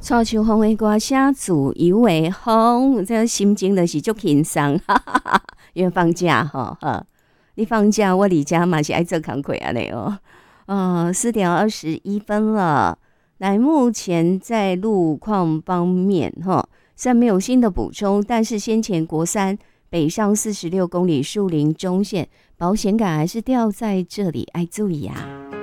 蔡秋风的歌写自由的风，这心情就是足轻松，哈哈哈。因为放假哈，你放假，我离家嘛是爱做工课安尼哦。4:21了。来，目前在路况方面哈，虽然没有新的补充，但是先前国三北上46公里树林中线保险杆还是掉在这里，爱注意啊。